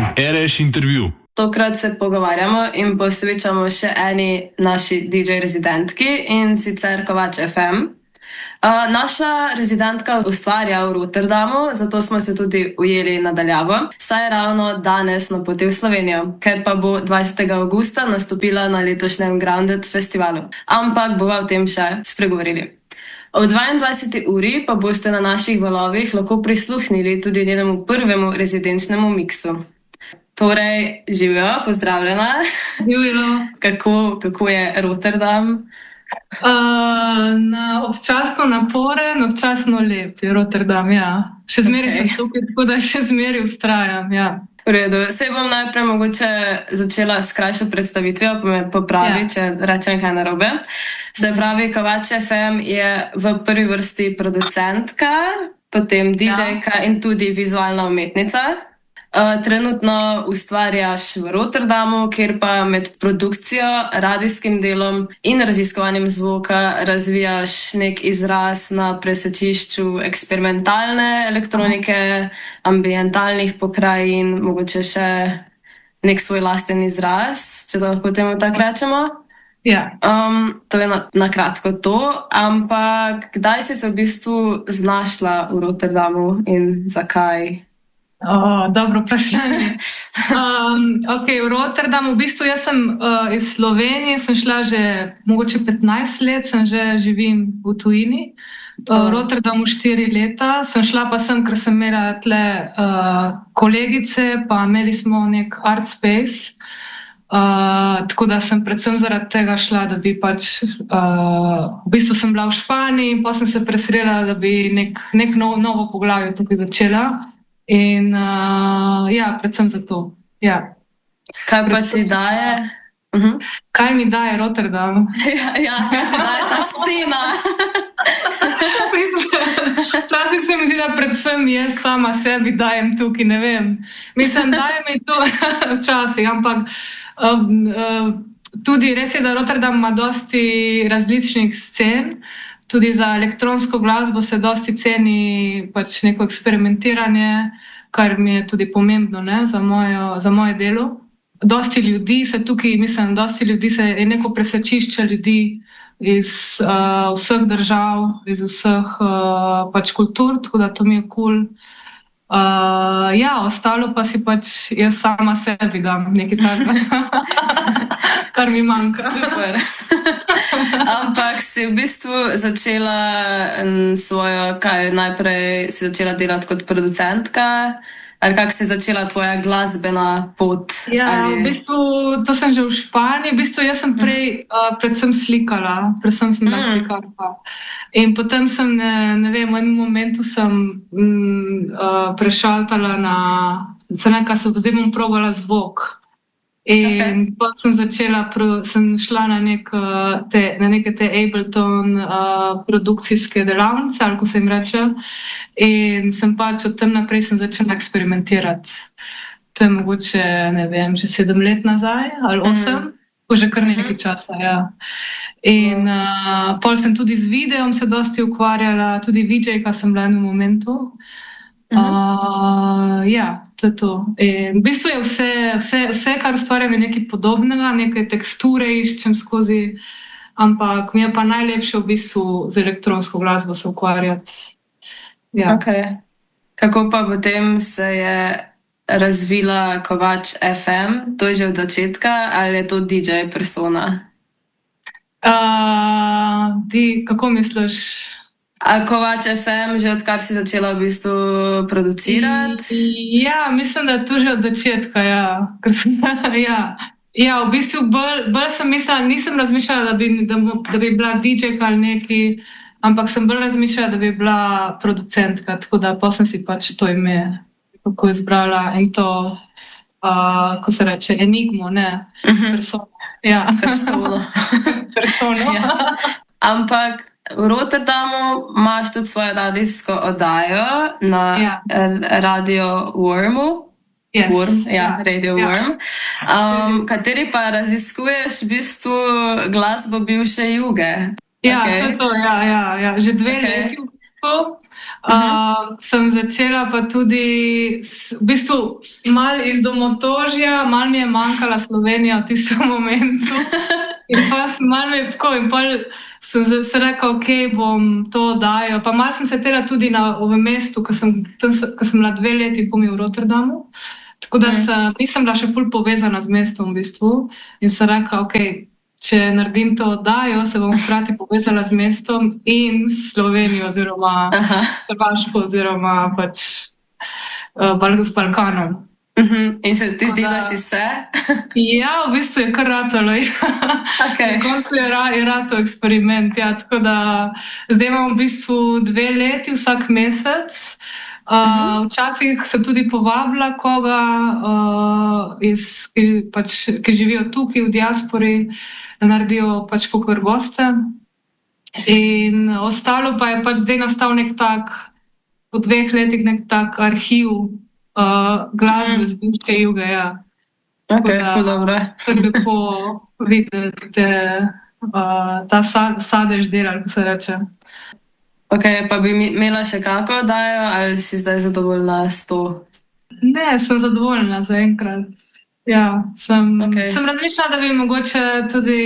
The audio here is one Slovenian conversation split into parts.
RS intervju. Tokrat se pogovarjamo in posvečamo še eni naši DJ rezidentki, in sicer Kovač FM. Naša rezidentka ustvarja v Rotterdamu, zato smo se tudi ujeli nadaljavo, saj je ravno danes na poti v Slovenijo, ker pa bo 20. avgusta nastopila na letošnjem Grounded festivalu. Ampak bova o tem še spregovorili. Ob 22. uri pa boste na naših valovih lahko prisluhnili tudi njenemu prvemu rezidenčnemu miksu. Torej, živijo, pozdravljena. Živijo. Kako je Rotterdam? Občasno naporen, občasno lep je Rotterdam, ja. Še zmeraj sem tukaj, tako da še zmeraj vztrajam, ja. V redu, sej bom najprej mogoče začela s krajšo predstavitvijo, pa me popravi, če rečem kaj narobe. Se pravi, Kovač FM je v prvi vrsti producentka, potem DJ-ka in tudi vizualna umetnica. Trenutno ustvarjaš v Rotterdamu, kjer pa med produkcijo, radijskim delom in raziskovanjem zvoka razvijaš nek izraz na presečišču eksperimentalne elektronike, ambientalnih pokrajin, mogoče še nek svoj lasten izraz, če to lahko temu tako rečemo. Ja. To je na kratko to, ampak kdaj si se v bistvu znašla v Rotterdamu in zakaj? Dobro vprašanje. V Rotterdamu, v bistvu jaz sem iz Slovenije, sem šla že mogoče 15 let, živim v tujini. V Rotterdamu 4 leta, sem šla pa sem, ker sem imela tle kolegice, pa imeli smo nek art space, tako da sem predvsem zaradi tega šla, da bi v bistvu sem bila v Španiji in pa sem se preselila, da bi nek novo poglavje tukaj začela. In predvsem zato. Ja. Kaj pa ti daje? Kaj mi daje Rotterdam? Kaj ti daje ta scena? Včasih se mi zdi, da predvsem jaz sama sebi dajem tukaj, ne vem. Mislim, daje mi to včasih, ampak tudi res je, da Rotterdam ima dosti različnih scen. Tudi za elektronsko glasbo se dosti ceni neko eksperimentiranje, kar mi je tudi pomembno, ne, za moje delo. Dosti ljudi se tukaj, je neko presečišče ljudi iz vseh držav, iz vseh kultur, tako da to mi je cool. Ostalo pa si jaz sama sebi dam nekaj takega, kar mi manjka. Super. Ampak si v bistvu začela najprej si začela delati kot producentka, ali kako si začela tvoja glasbena pot? V bistvu to sem že v Španiji, v bistvu jaz sem prej predvsem slikala, predvsem sem bila slikarka. In potem sem, ne vem, v enem momentu sem prešaltala zdaj bom probala zvok. In pa sem šla na neke te Ableton produkcijske delavnice, ali ko se jim reče, in sem od tem naprej sem začela eksperimentirati. To je mogoče, ne vem, že 7 let nazaj, ali 8, že kar nekaj časa, ja. In pol sem tudi z videom se dosti ukvarjala, tudi VJ-ka sem bila v enem momentu. To je to. In v bistvu je vse, kar ustvarjam, je nekaj podobnega, neke teksture iščem skozi, ampak mi je pa najlepše v bistvu z elektronsko glasbo se ukvarjati. Ja. Kako pa potem se je razvila Kovač FM? To je že od začetka, ali je to DJ persona? Kako misliš? A Kovač FM, že odkar si začela v bistvu producirati? Ja, mislim, da je to že od začetka, ja. V bistvu bolj sem mislila, nisem razmišljala, da bi bila DJ-ka ali nekaj, ampak sem bolj razmišljala, da bi bila producentka, tako da pa sem si to ime kako izbrala in to, ko se reče, enigmo, ne, persono. Ja, persono. Ampak v Rotterdamu imaš tudi svojo radijsko oddajo na Radio Wormu. Radio Worm. Kateri pa raziskuješ v bistvu glasbo bivše Juge. To je to, ja. Že 2 leti. Sem začela pa tudi v bistvu malo iz domotožja, malo mi je manjkala Slovenija v tistem momentu. In pa malo mi je tako, in pa sem se rekla, ok, bom to dajal. Pa malo sem se tela tudi v mestu, ko sem bila 2 leti v Rotterdamu. Tako da nisem bila še ful povezana z mestom v bistvu. In sem rekla, ok, če naredim to oddajo, se bom hkrati povezala z mestom in Slovenijo oziroma Hrvaško oziroma pač z Balkanom. In se ti zdi, da si se? Ja, v bistvu je kar ratalo. Okay. Na koncu je rato eksperiment. Ja, tako da zdaj imam v bistvu 2 leti vsak mesec. Včasih sem tudi povabila koga, ki živijo tukaj v diaspori, da naredijo pač kakor goste. In ostalo pa je pač zdaj nastal nek tak, po 2 letih nek tak arhiv glasbe z bivše Juge. Ja. Ok, dobro. To je lepo videti ta sadež dela, ko se reče. Ok, pa bi imela še kako oddajo ali si zdaj zadovoljna s to? Ne, sem zadovoljna zaenkrat. Ja, sem razmišljala, da bi mogoče tudi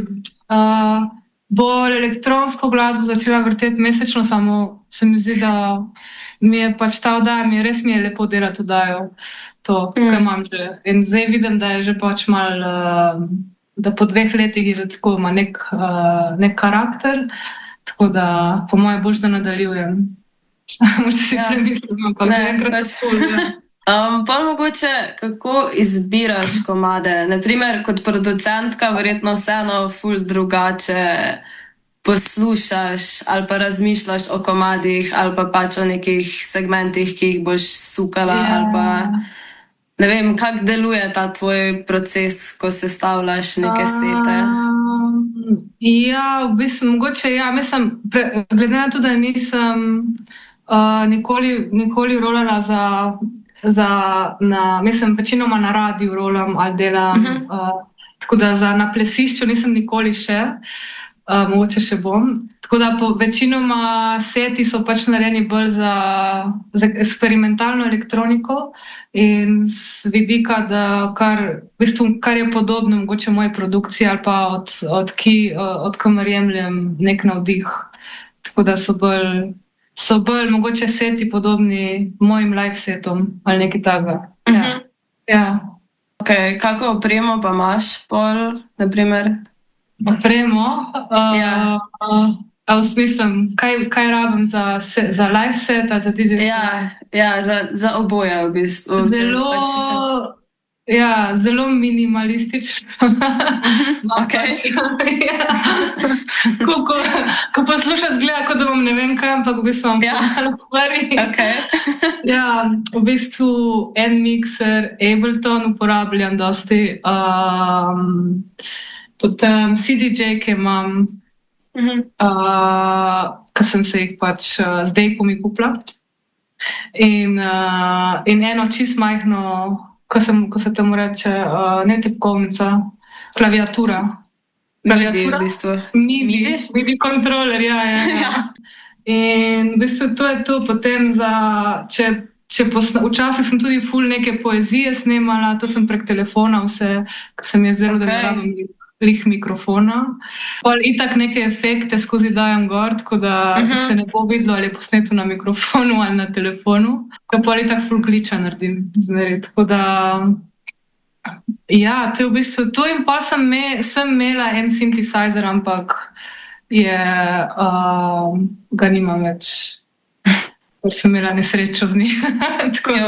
bolj elektronsko glasbo začela vrteti mesečno, samo se mi zdi, da mi je pač ta oddaja, res mi je lepo delati oddajo. To, kar imam že. In zdaj vidim, da je že pač malo, da po 2 letih je že tako, ima nek karakter. Tako da, po moje, boš da nadaljujem. Možda si premislim, ampak enkrat ful. Pa mogoče, kako izbiraš komade? Naprimer, kot producentka verjetno vseeno ful drugače poslušaš ali pa razmišljaš o komadih ali pa pač o nekih segmentih, ki jih boš sukala ali pa ne vem, kako deluje ta tvoj proces, ko sestavljaš neke sete? Ja, v bistvu mogoče, ja, mislim, glede na to, da nisem nikoli rolala mislim, večinoma na radiju rolam ali delam, tako da na plesišču nisem nikoli še, mogoče še bom. Tako da večinoma seti so pač narejeni bolj za eksperimentalno elektroniko in z vidika, kar je podobno mogoče moji produkciji ali pa od kamer jemljem nek navdih. Tako da so bolj mogoče seti podobni mojim live setom ali nekaj takega. Ja. Ok, kako opremo pa imaš pol, naprimer? Opremo? V smislu, kaj rabim za live set ali za DJ set? Ja, za oboje v bistvu. Zelo minimalistično. Okay. Ko poslušam, zgleda, kot da imam ne vem kaj, ampak v bistvu imam malo stvari. Ja, v bistvu en mixer, Ableton uporabljam dosti. Potem CDJ-ke imam, ki sem se jih pač zdaj, ko mi kupila. In eno čist majhno, ko se temu reče, ne tipkovnica, klaviatura. MIDI v bistvu. MIDI kontroler, ja. In v bistvu to je to potem včasih sem tudi ful neke poezije snemala, to sem prek telefona vse, ko sem je zelo, da ne rabim mikrofona. Pol itak neke efekte skozi dajam gor, tako da se ne bo videlo, ali je posneto na mikrofonu ali na telefonu. Ko pol itak ful kliča naredim zmeri. Tako da, ja, to je v bistvu to. In pa sem imela en synthesizer, ampak ga nimam več. Ker sem imela nesrečo z njih. Tako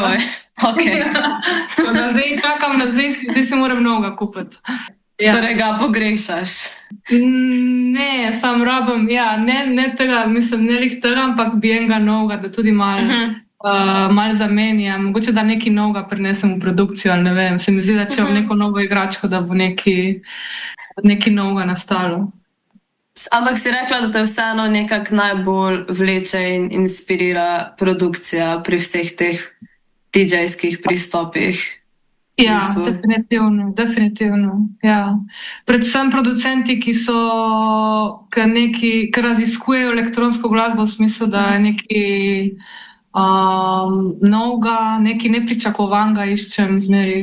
da zdaj čakam na zdaj si moram novega kupiti. Torej ga pogrešaš? Ne, sam rabim, ne tega, mislim, ne lih tega, ampak bi enega novega, da tudi malo zamenjam. Mogoče da nekaj novega prinesem v produkcijo, ali ne vem. Se mi zdi, da če imam neko novo igračko, da bo nekaj novega nastalo. Ampak si rekla, da te vseeno nekako najbolj vleče in inspirira produkcija pri vseh teh DJ-skih pristopih. Ja, definitivno. Ja. Predvsem producenti, ki raziskujejo elektronsko glasbo v smislu, da je nekaj novega, nekaj nepričakovanega iščem zmeri.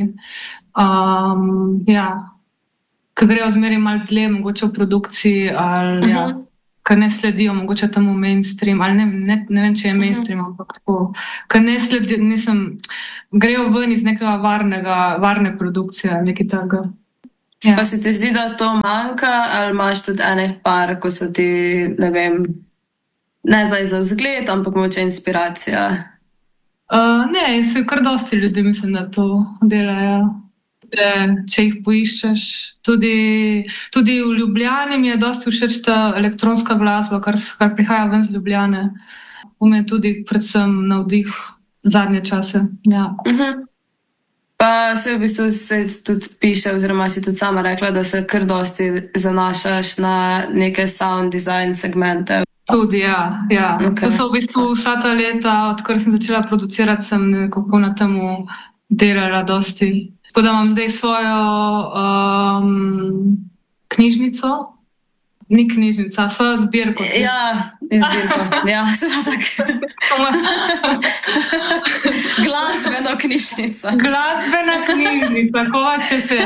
Ja. Ki grejo zmeri malo dlje, mogoče v produkciji, ali ki ne sledijo mogoče temu mainstream, ali ne vem, če je mainstream, ampak tako, ki ne sledijo, grejo ven iz nekega varne produkcije, ali nekaj takega. Ja. Pa se ti zdi, da to manjka, ali imaš tudi enih par, ko so ti, ne vem, ne zdaj za vzgled, ampak mogoče inspiracija? Ne, se kar dosti ljudi mislim, da to delajo. Če jih poiščeš. Tudi v Ljubljani mi je dosti všeč ta elektronska glasba, kar prihaja ven z Ljubljane. Me je tudi predvsem navdih zadnje čase. Ja. Pa se v bistvu se tudi piše, oziroma si tudi sama rekla, da se kar dosti zanašaš na neke sound design segmente. Tudi, ja. Okay. To so v bistvu vsa ta leta, odkar sem začela producirati, sem nekako na temu delala dosti. Tako da imam zdaj svojo knjižnico. Ni knjižnica, svojo zbirko. Ja, zbirko. Ja, seveda tako. Glasbeno knjižnica. Glasbena knjižnica, Kovačev.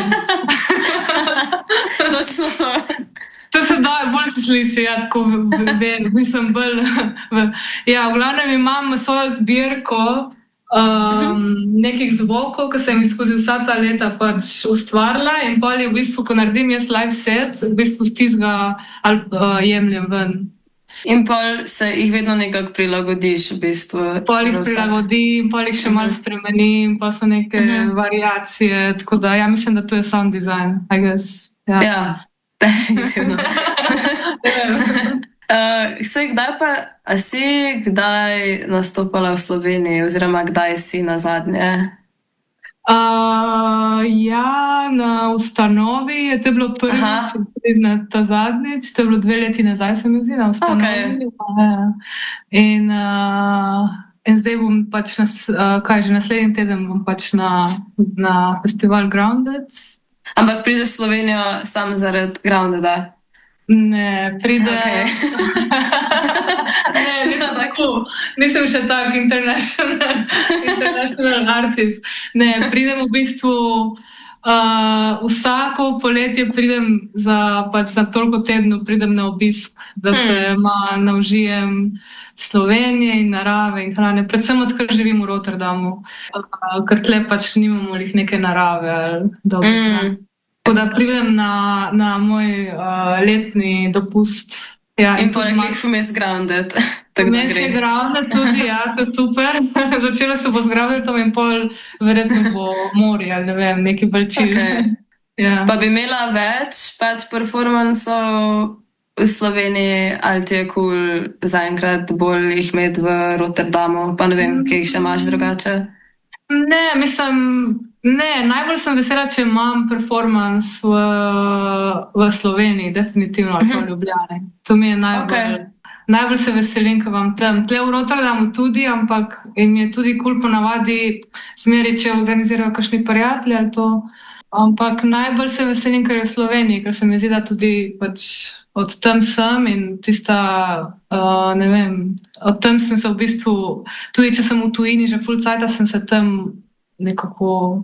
Točno to. To se da, bolj se sliši, ja, tako mislim bolj. Ja, v glavnem imam svojo zbirko nekih zvokov, ki sem jih skozi vsa ta leta pač ustvarila, in pol je v bistvu, ko naredim jaz live set, v bistvu stizga ali jemljem ven. In pol se jih vedno nekako prilagodiš v bistvu. Pol jih prilagodim, pol jih še malo spremenim, pa so neke variacije, tako da ja, mislim, da to je sound design, I guess. Ja, definitivno. Si kdaj nastopala v Sloveniji, oziroma kdaj si nazadnje? Ja, na ustanovi je to bilo prvič, na ta zadnjič, to je bilo 2 leti nazaj, se mi zdi, na ustanovi. Okay. In zdaj bom pač, že naslednji teden bom pač na festival Grounded. Ampak prideš v Slovenijo samo zaradi Groundeda? Ne, pride... Ne, nisem tako. Nisem še tak international artist. Ne, pridem v bistvu vsako poletje pridem za toliko tednov pridem na obisk, da se naužijem Slovenije in narave in hrane. Predvsem odkar živim v Rotterdamu, ker tle pač nimamo neke narave ali dobre hrane. Tako da pridem na moj letni dopust. Ja, in poleg tega vmes Grounded. Vmes je Grounded tudi, ja, to je super. Začela se bo z Groundetom in pol verjetno bo morje, ali ne vem, neki balčil. Okay. Ja. Pa bi imela več pač performansov v Sloveniji, ali ti je cool zaenkrat bolj jih imeti v Rotterdamu, pa ne vem, kje jih še imaš drugače? Ne, najbolj sem vesela, če imam performance v Sloveniji, definitivno, ali pa v Ljubljani. To mi je najbolj se veselim, ko vam tam. Tle v Rotterdamu tudi, ampak in mi je tudi cool ponavadi zmeri, če organizirajo kakšni prijatelji ali to. Ampak najbolj se veselim, ker je v Sloveniji, ker se mi zdi, da tudi pač od tam sem in tista, ne vem, od tam sem se v bistvu, tudi če sem v tujini že full cajta, sem se tam nekako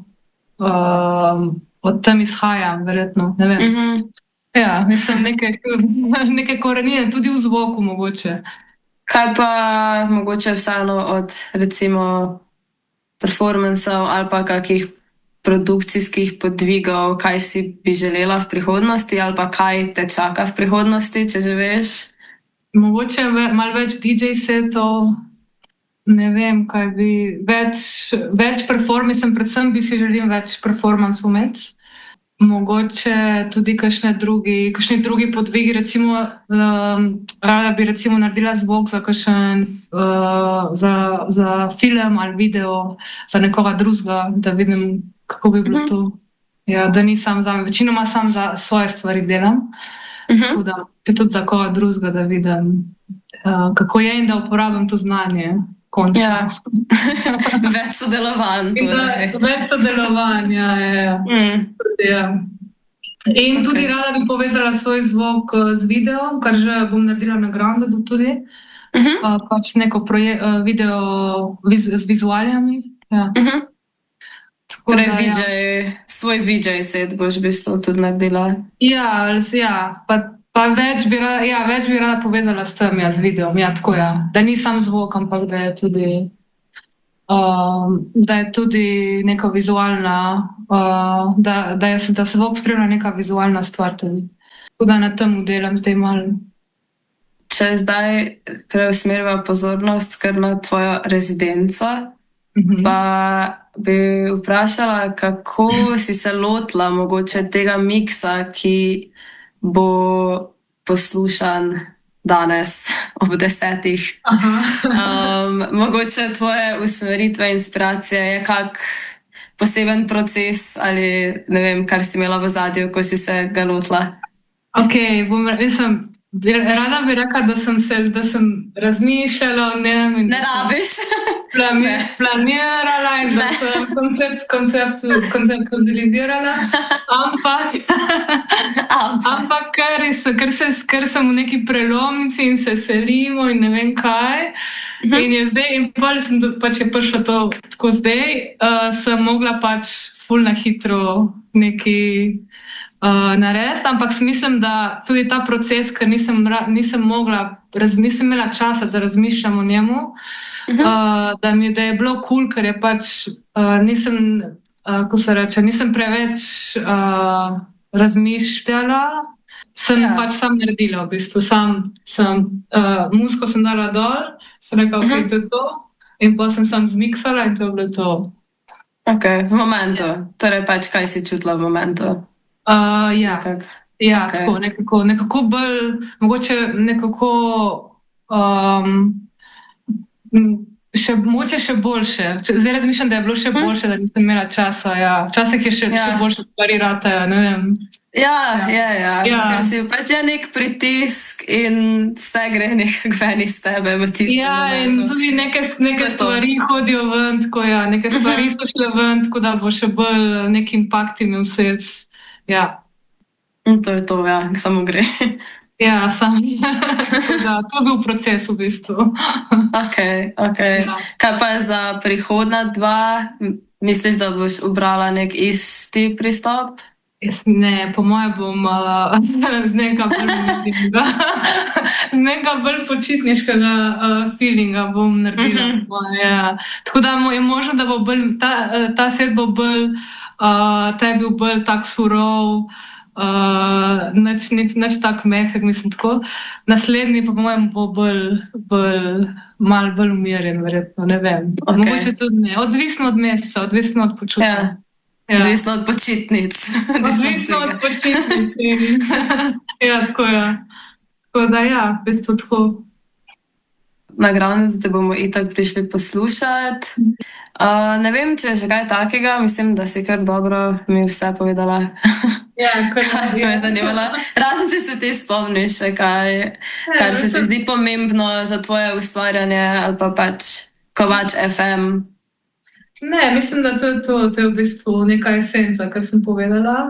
od tam izhajam, verjetno, ne vem. Ja, mislim, neke korenine, tudi v zvoku mogoče. Kaj pa mogoče vseeno od, recimo, performansov ali pa kakih produkcijskih podvigov, kaj si bi želela v prihodnosti ali pa kaj te čaka v prihodnosti, če že veš? Mogoče malo več DJ setov, ne vem, kaj bi, več performansov, predvsem bi si želim več performansov imeti. Mogoče tudi kakšni drugi podvigi, recimo, rada bi recimo naredila zvok za film ali video, za nekoga drugega, da vidim, kako bi bilo to. Ja, da ni sam zame, večinoma sam za svoje stvari delam, tako da tudi za koga drugega, da vidim, kako je in da uporabim to znanje. končno. Ja. Več sodelovanj. Več sodelovanj, ja. In tudi rada bi povezala svoj zvok z videom, kar že bom naredila na Grounded tudi. Pač neko video z vizualijami. Ja. Torej, svoj VJ set boš v bistvu tudi naredila. Ja, pa več bi rada povezala s tem, z videom. Ja, tako ja. Da ni sam zvok, ampak da je tudi neka vizualna, da se zvok spremlja neka vizualna stvar tudi. Tako da na tem delam zdaj malo. Če zdaj preusmeriva pozornost kar na tvojo rezidenco, pa bi vprašala, kako si se lotila mogoče tega miksa, ki bo poslušan danes ob 10. Mogoče tvoje usmeritve, inspiracije je kak poseben proces ali ne vem, kar si imela v zadju, ko si se ga lotila? Rada bi rekla, da sem razmišljala o njem in ne rabiš. Planirala in da sem konceptualizirala, ampak ker sem v neki prelomnici in se selimo in ne vem kaj, in je zdaj, in pač je prišlo to tako zdaj, sem mogla pač ful na hitro neki narediti, ampak mislim, da tudi ta proces, ker nisem imela časa, da razmišljam o njemu, da je bilo cool, ker je pač nisem preveč razmišljala, sem pač sam naredila v bistvu, muziko sem dala dol, sem rekla, ok, to je to, in pa sem sam zmiksala in to je bilo to. Ok, v momentu, torej pač kaj si čutila v momentu? Tako, nekako bolj, mogoče nekako mogoče še boljše. Zdaj razmišljam, da je bilo še boljše, da nisem imela časa. Včasih je še boljše stvari ratajo, ne vem. Ker si pač nek pritisk in vse gre nekako ven iz tebe v tistem momentu. In tudi neke stvari hodijo ven, neke stvari so šle ven, tako da bo še bolj nek impakt imel vse. Ja. To je to, samo gre. To je bil proces v bistvu. Ok. Kaj pa za prihodnja 2? Misliš, da boš ubrala nek isti pristop? Ne, po moje bom z nekega bolj počitniškega feelinga bom naredila. Tako da je možno, da bo ta set bo bolj ta je bil bolj tak surov, nič tak mehek, mislim tako. Naslednji pa po mojem bo malo bolj umirjen, verjetno, ne vem. Mogoče tudi ne, odvisno od meseca, odvisno od počutja. Odvisno od počitnic. Odvisno od počitnic. Tako da v bistvu tako. Na Grounded te bomo itak prišli poslušati. Ne vem, če je že kaj takega, mislim, da si kar dobro mi vse povedala. Kaj me je zanimalo. Razen, če se ti spomniš še kaj, kar se ti zdi pomembno za tvoje ustvarjanje ali pa pač Kovač FM. Ne, mislim, da to je v bistvu neka esenca, kar sem povedala.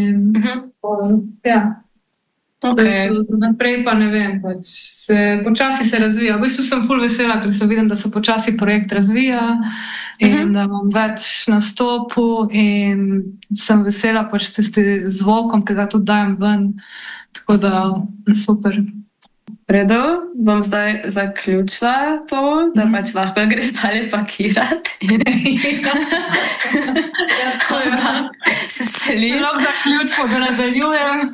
Naprej pa ne vem, počasi se razvija. V bistvu sem ful vesela, ker se vidim, da se počasi projekt razvija in da imam več nastopov in sem vesela pač s tistim zvokom, ki ga tudi dajem ven. Tako da super. Redu, bom zdaj zaključila to, da pač lahko greš dalje pakirati. Se selim. Lahko zaključimo, da nadaljujem.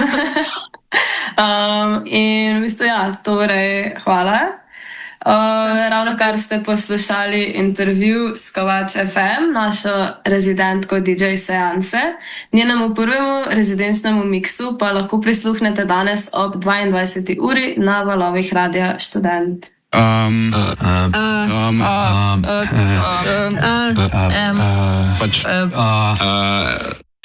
In v bistvu, torej, hvala. Ravno kar ste poslušali intervju s Kovač FM, našo rezidentko DJ Seanse. Njenemu prvemu rezidenčnemu miksu pa lahko prisluhnete danes ob 22. uri na valovih Radia Študent.